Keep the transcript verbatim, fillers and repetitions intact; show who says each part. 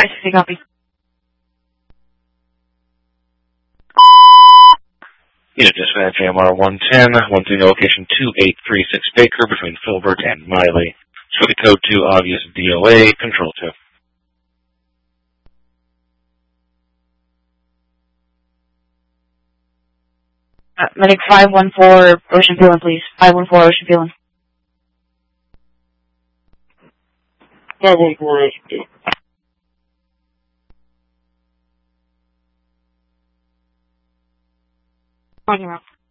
Speaker 1: five sixty, copy.
Speaker 2: Unit Dispatch A M R one ten, one three location two eight three six Baker between Filbert and Miley. For the code two obvious D O A, control two.
Speaker 1: Uh, medic five one four, Ocean Peeling, please. five one four, Ocean Peeling.
Speaker 3: five one four, Ocean Peeling.
Speaker 1: Talking about.